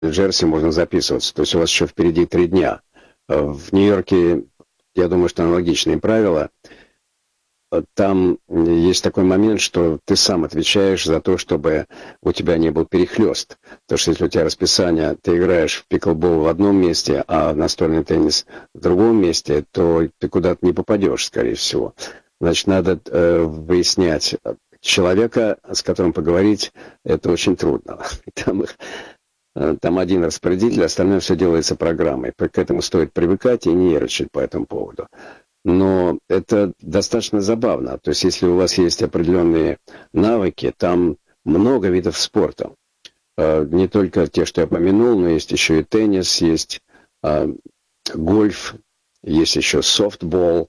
Нью-Джерси можно записываться. То есть у вас еще впереди 3 дня. В Нью-Йорке, я думаю, что аналогичные правила. Там есть такой момент, что ты сам отвечаешь за то, чтобы у тебя не был перехлест. Потому что если у тебя расписание, ты играешь в пиклбол в одном месте, а в настольный теннис в другом месте, то ты куда-то не попадешь, скорее всего. Значит, надо выяснять человека, с которым поговорить, это очень трудно. Там один распорядитель, остальное все делается программой. К этому стоит привыкать и не нервничать по этому поводу. Но это достаточно забавно. То есть, если у вас есть определенные навыки, там много видов спорта. Не только те, что я помянул, но есть еще и теннис, есть гольф, есть еще софтбол.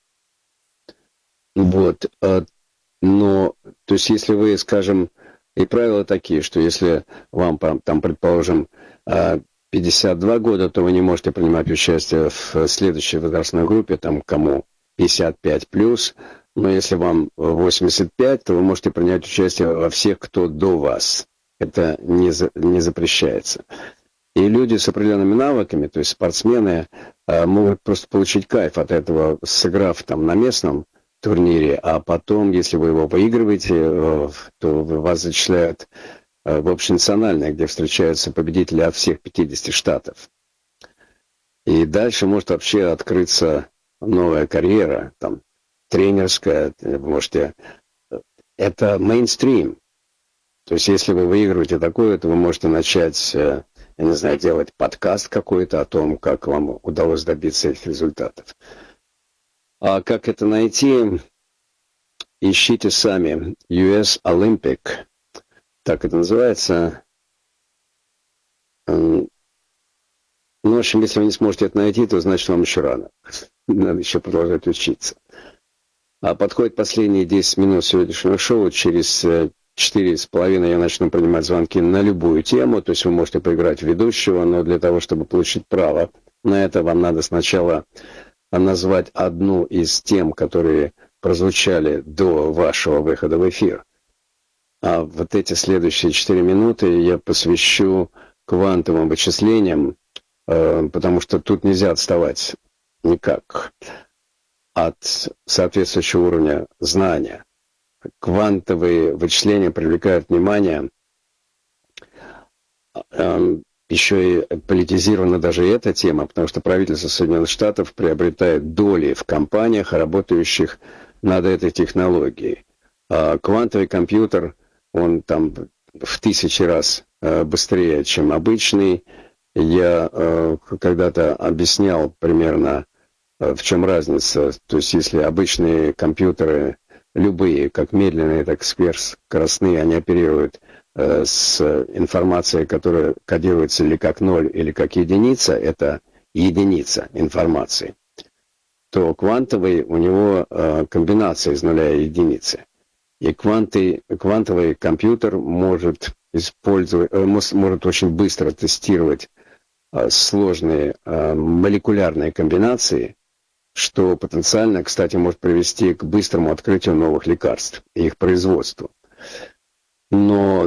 Вот. Но, то есть, если вы, скажем, и правила такие, что если вам, там, предположим, 52 года, то вы не можете принимать участие в следующей возрастной группе, там, кому 55 плюс, но если вам 85, то вы можете принять участие во всех, кто до вас. Это не запрещается. И люди с определенными навыками, то есть спортсмены, могут просто получить кайф от этого, сыграв там на местном турнире, а потом, если вы его выигрываете, то вас зачисляют в общенациональное, где встречаются победители от всех 50 штатов. И дальше может вообще открыться новая карьера, там, тренерская, вы можете... Это мейнстрим. То есть, если вы выигрываете такое, то вы можете начать, я не знаю, делать подкаст какой-то о том, как вам удалось добиться этих результатов. А как это найти? Ищите сами. US Olympic. Так это называется. Ну, в общем, если вы не сможете это найти, то значит вам еще рано. Надо еще продолжать учиться. А подходит последние 10 минут сегодняшнего шоу. Через 4,5 я начну принимать звонки на любую тему. То есть вы можете поиграть в ведущего, но для того, чтобы получить право на это, вам надо сначала назвать одну из тем, которые прозвучали до вашего выхода в эфир. А вот эти следующие 4 минуты я посвящу квантовым вычислениям, потому что тут нельзя отставать никак от соответствующего уровня знания. Квантовые вычисления привлекают внимание. Еще и политизирована даже эта тема, потому что правительство Соединенных Штатов приобретает доли в компаниях, работающих над этой технологией. А квантовый компьютер, он там в 1000 раз быстрее, чем обычный. Я когда-то объяснял примерно, в чем разница. То есть, если обычные компьютеры, любые, как медленные, так и сверхскоростные, они оперируют с информацией, которая кодируется или как 0, или как единица, это единица информации, то квантовый у него комбинация из нуля и единицы. И квантовый компьютер может очень быстро тестировать сложные молекулярные комбинации, что потенциально, кстати, может привести к быстрому открытию новых лекарств и их производству. Но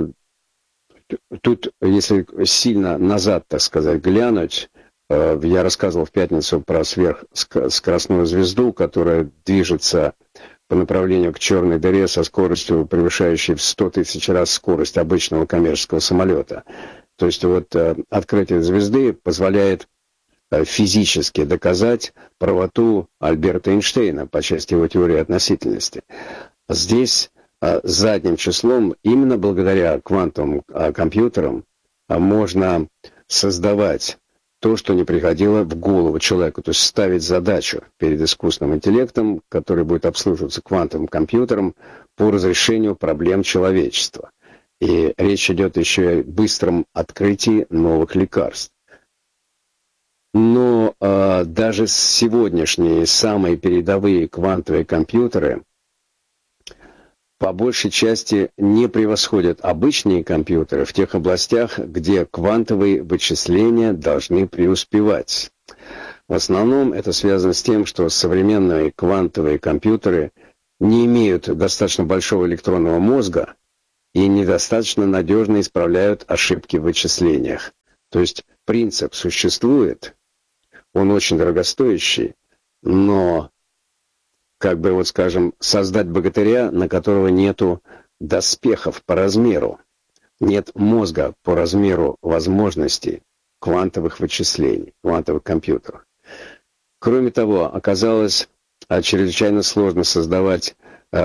тут, если сильно назад, так сказать, глянуть, я рассказывал в пятницу про сверхскоростную звезду, которая движется по направлению к черной дыре со скоростью, превышающей в 100 тысяч раз скорость обычного коммерческого самолета. То есть вот открытие звезды позволяет физически доказать правоту Альберта Эйнштейна по части его теории относительности. Здесь задним числом, именно благодаря квантовым компьютерам, можно создавать то, что не приходило в голову человеку, то есть ставить задачу перед искусственным интеллектом, который будет обслуживаться квантовым компьютером по разрешению проблем человечества. И речь идет еще о быстром открытии новых лекарств. Но даже сегодняшние самые передовые квантовые компьютеры по большей части не превосходят обычные компьютеры в тех областях, где квантовые вычисления должны преуспевать. В основном это связано с тем, что современные квантовые компьютеры не имеют достаточно большого электронного мозга, и недостаточно надежно исправляют ошибки в вычислениях. То есть принцип существует, он очень дорогостоящий, но, как бы вот скажем, создать богатыря, на которого нету доспехов по размеру, нет мозга по размеру возможностей квантовых вычислений, квантовых компьютеров. Кроме того, оказалось чрезвычайно сложно создавать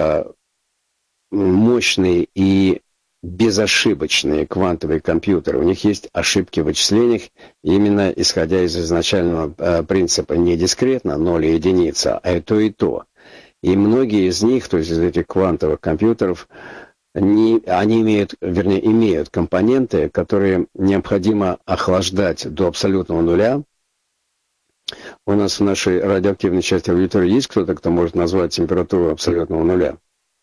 мощные и безошибочные квантовые компьютеры. У них есть ошибки в вычислениях, именно исходя из изначального принципа не дискретно, 0 и единица, а и то, и то. И многие из них, то есть из этих квантовых компьютеров, они имеют компоненты, которые необходимо охлаждать до абсолютного нуля. У нас в нашей радиоактивной части аудитории есть кто-то, кто может назвать температуру абсолютного нуля?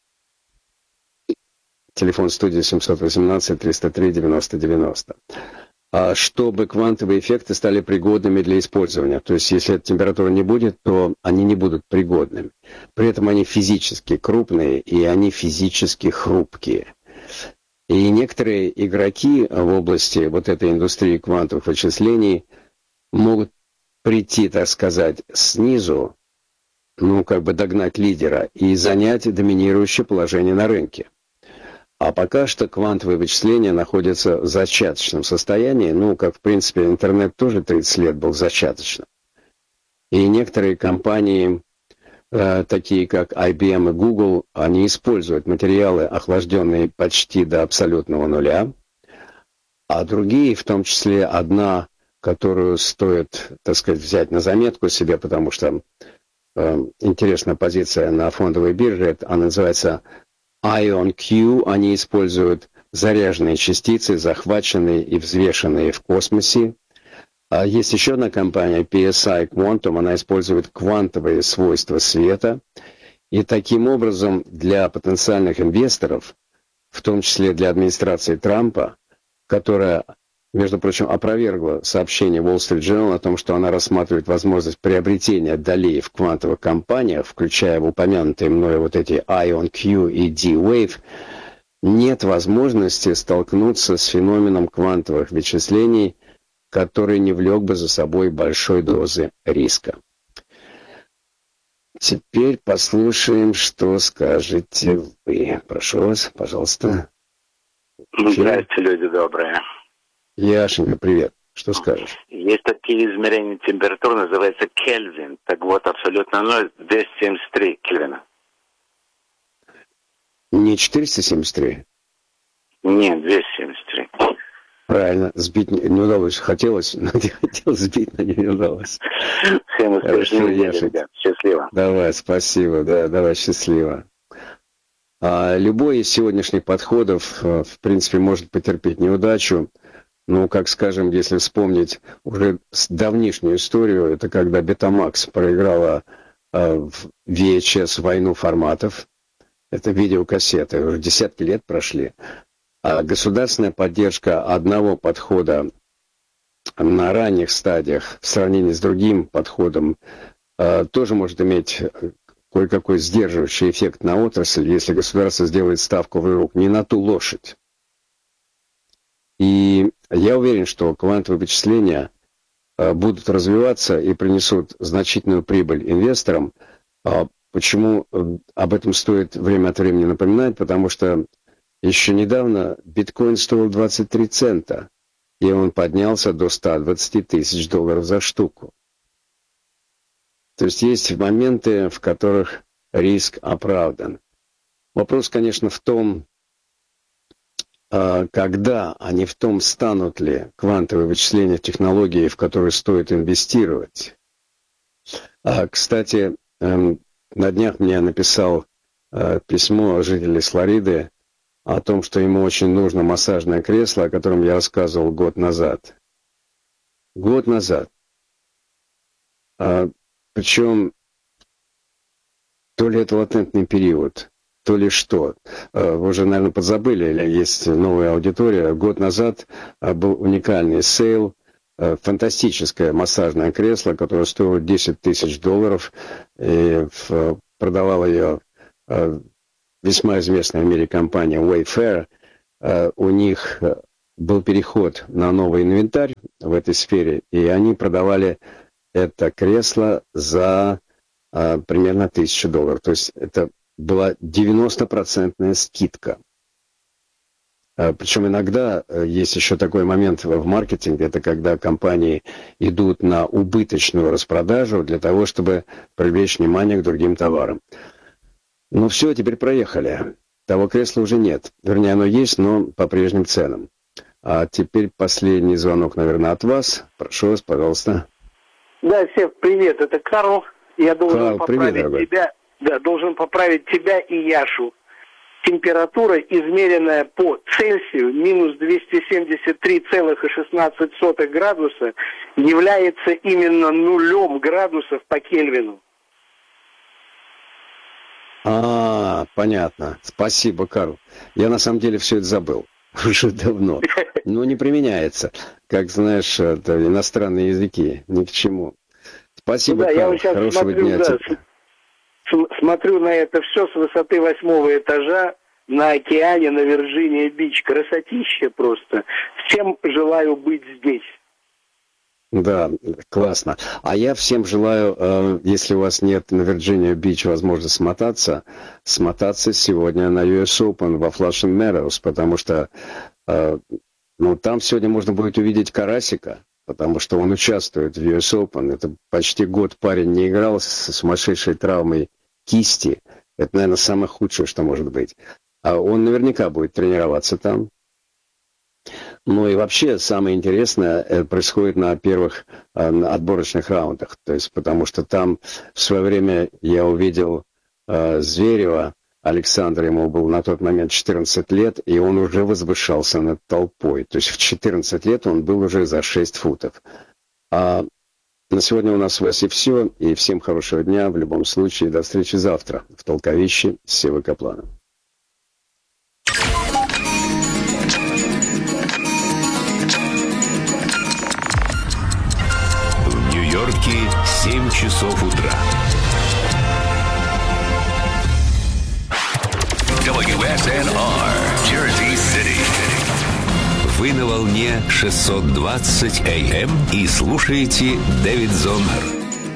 Телефон студии 718-303-90-90. Чтобы квантовые эффекты стали пригодными для использования. То есть, если эта температура не будет, то они не будут пригодными. При этом они физически крупные, и они физически хрупкие. И некоторые игроки в области вот этой индустрии квантовых вычислений могут прийти, так сказать, снизу, как бы догнать лидера и занять доминирующее положение на рынке. А пока что квантовые вычисления находятся в зачаточном состоянии, как в принципе интернет тоже 30 лет был зачаточным. И некоторые компании, такие как IBM и Google, они используют материалы, охлажденные почти до абсолютного нуля, а другие, в том числе одна, которую стоит, так сказать, взять на заметку себе, потому что интересная позиция на фондовой бирже, она называется IonQ, они используют заряженные частицы, захваченные и взвешенные в космосе. А есть еще одна компания, PSI Quantum, она использует квантовые свойства света. И таким образом для потенциальных инвесторов, в том числе для администрации Трампа, которая, между прочим, опровергла сообщение Wall Street Journal о том, что она рассматривает возможность приобретения долей в квантовых компаниях, включая в упомянутые мной вот эти IonQ и D-Wave, нет возможности столкнуться с феноменом квантовых вычислений, который не влек бы за собой большой дозы риска. Теперь послушаем, что скажете вы. Прошу вас, пожалуйста. Здравствуйте, люди добрые. Яшенька, привет. Что скажешь? Есть такие измерения температуры, называется Кельвин. Так вот, абсолютно 0, 273 Кельвина. Не 473? Нет, 273. Правильно, сбить не удалось. Хотелось, но не хотел сбить, но не удалось. Всем успешной недели, ребят. Счастливо. Давай, спасибо, давай, счастливо. Любой из сегодняшних подходов, в принципе, может потерпеть неудачу. Как скажем, если вспомнить уже давнишнюю историю, это когда Betamax проиграла в VHS войну форматов. Это видеокассеты, уже десятки лет прошли. А государственная поддержка одного подхода на ранних стадиях в сравнении с другим подходом тоже может иметь кое-какой сдерживающий эффект на отрасль, если государство сделает ставку вдруг не на ту лошадь. И я уверен, что квантовые вычисления будут развиваться и принесут значительную прибыль инвесторам. Почему об этом стоит время от времени напоминать? Потому что еще недавно биткоин стоил 23 цента, и он поднялся до 120 тысяч долларов за штуку. То есть есть моменты, в которых риск оправдан. Вопрос, конечно, в том, когда, а не в том, станут ли квантовые вычисления технологии, в которые стоит инвестировать. Кстати, на днях мне написал письмо житель из Флориды о том, что ему очень нужно массажное кресло, о котором я рассказывал год назад. Год назад. Причем то ли это латентный период, то ли что. Вы уже, наверное, подзабыли, или есть новая аудитория. Год назад был уникальный сейл, фантастическое массажное кресло, которое стоило 10 тысяч долларов, и продавала ее весьма известная в мире компания Wayfair. у них был переход на новый инвентарь в этой сфере, и они продавали это кресло за примерно $1000. То есть это была 90% скидка. Причем иногда есть еще такой момент в маркетинге, это когда компании идут на убыточную распродажу для того, чтобы привлечь внимание к другим товарам. Ну все, теперь проехали. Того кресла уже нет. Вернее, оно есть, но по прежним ценам. А теперь последний звонок, наверное, от вас. Прошу вас, пожалуйста. Да, всем привет, это Карл. Я должен Карл, поправить тебя. Да, должен поправить тебя и Яшу. Температура, измеренная по Цельсию, минус 273,16 градуса, является именно 0 градусов по Кельвину. Понятно. Спасибо, Карл. Я на самом деле все это забыл. Уже давно. Но не применяется. Как знаешь, это иностранные языки. Ни к чему. Спасибо, да, Карл. Я сейчас Хорошего дня тебе. Смотрю на это все с высоты 8-го этажа на океане, на Вирджиния-Бич. Красотища просто. Всем желаю быть здесь. Да, классно. А я всем желаю, если у вас нет на Вирджиния-Бич возможности смотаться сегодня на US Open во Flushing Meadows, потому что там сегодня можно будет увидеть Карасика, потому что он участвует в US Open. Это почти год парень не играл с сумасшедшей травмой кисти. Это, наверное, самое худшее, что может быть. А он наверняка будет тренироваться там. Ну и вообще самое интересное происходит на первых отборочных раундах. То есть, потому что там в свое время я увидел Зверева, Александра, ему был на тот момент 14 лет, и он уже возвышался над толпой. То есть в 14 лет он был уже за 6 футов. А на сегодня у нас и все. И всем хорошего дня в любом случае. До встречи завтра в Толковище с Севой Капланом. В Нью-Йорке 7 часов утра. WSNR, Jersey City. Вы на волне 620 AM и слушаете Дэвид Зоннер.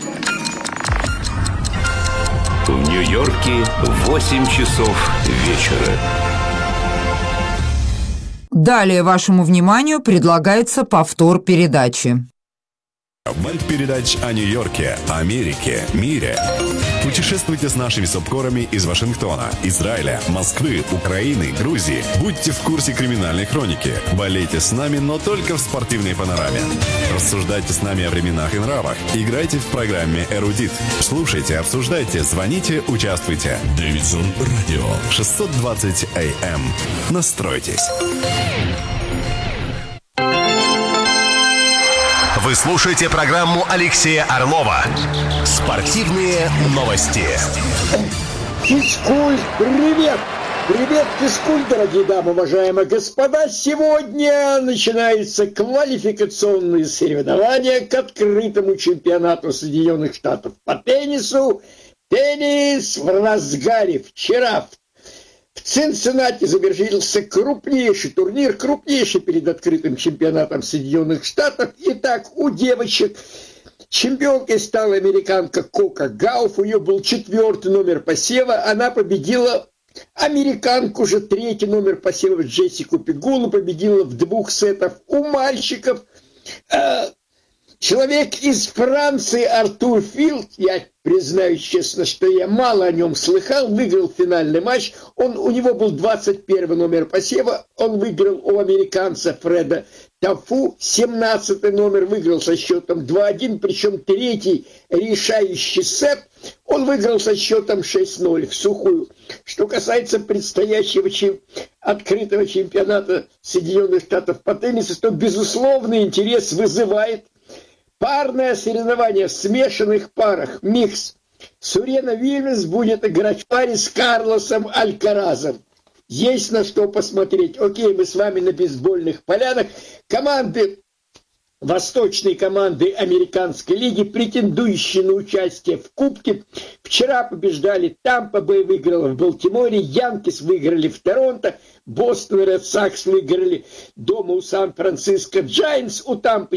В Нью-Йорке 8 часов вечера. Далее вашему вниманию предлагается повтор передачи. Вайб передач о Нью-Йорке, Америке, мире. Путешествуйте с нашими субкорами из Вашингтона, Израиля, Москвы, Украины, Грузии. Будьте в курсе криминальной хроники. Болейте с нами, но только в спортивной панораме. Рассуждайте с нами о временах и нравах. Играйте в программе «Эрудит». Слушайте, обсуждайте, звоните, участвуйте. Дэвидсон Радио. 620 AM. Настройтесь. Вы слушаете программу Алексея Орлова «Спортивные новости». Физкульт, привет! Привет, физкульт, дорогие дамы, уважаемые господа! Сегодня начинаются квалификационные соревнования к открытому чемпионату Соединенных Штатов по теннису. Теннис в разгаре. Вчера в Цинциннати завершился крупнейший турнир, крупнейший перед открытым чемпионатом Соединенных Штатов. Итак, у девочек чемпионкой стала американка Кока Гауф. У нее был 4-й номер посева. Она победила американку же 3-й номер посева Джессику Пегулу. Победила в 2 сетах. У мальчиков человек из Франции Артур Филд, я признаюсь честно, что я мало о нем слыхал, выиграл финальный матч. У него был 21 номер посева, он выиграл у американца Фреда Тафу. 17 номер выиграл со счетом 2-1, причем 3-й решающий сет он выиграл со счетом 6-0 в сухую. Что касается предстоящего открытого чемпионата Соединенных Штатов по теннису, то безусловный интерес вызывает парное соревнование в смешанных парах, микс. Сурена Вильямс будет играть в паре с Карлосом Алькаразом. Есть на что посмотреть. Окей, мы с вами на бейсбольных полянах. Команды восточные команды американской лиги, претендующие на участие в Кубке. Вчера побеждали Тампа Бэй, выиграла в Балтиморе, Янкис выиграли в Торонто, Бостон Ред Сокс выиграли дома у Сан-Франциско, Джайантс у Тампы